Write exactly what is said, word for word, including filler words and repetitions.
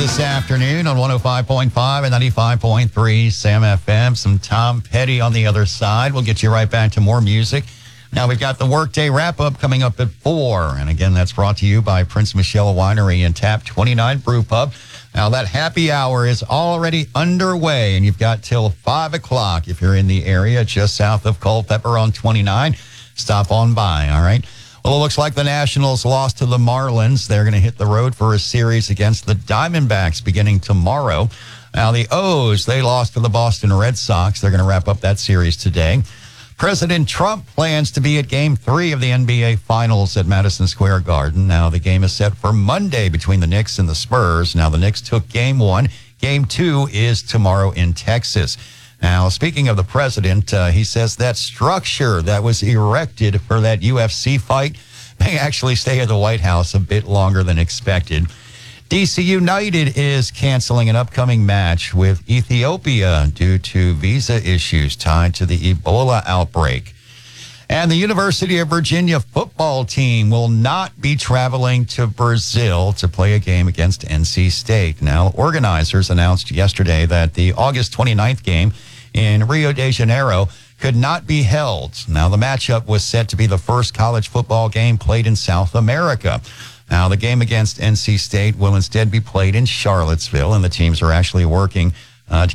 this afternoon on one oh five point five and ninety-five point three Sam F M. Some Tom Petty on the other side. We'll get you right back to more music. Now we've got the Workday Wrap-Up coming up at four. And again, that's brought to you by Prince Michelle Winery and Tap twenty-nine Brew Pub. Now that happy hour is already underway, and you've got till five o'clock if you're in the area just south of Culpeper on twenty-nine. Stop on by, all right? Well, it looks like the Nationals lost to the Marlins. They're going to hit the road for a series against the Diamondbacks beginning tomorrow. Now, the O's, they lost to the Boston Red Sox. They're going to wrap up that series today. President Trump plans to be at Game three of the N B A Finals at Madison Square Garden. Now, the game is set for Monday between the Knicks and the Spurs. Now, the Knicks took Game one. Game two is tomorrow in Texas. Now, speaking of the president, uh, he says that structure that was erected for that U F C fight may actually stay at the White House a bit longer than expected. D C United is canceling an upcoming match with Ethiopia due to visa issues tied to the Ebola outbreak. And the University of Virginia football team will not be traveling to Brazil to play a game against N C State. Now, organizers announced yesterday that the August twenty-ninth game in Rio de Janeiro could not be held. Now, the matchup was set to be the first college football game played in South America. Now, the game against N C State will instead be played in Charlottesville, and the teams are actually working uh, to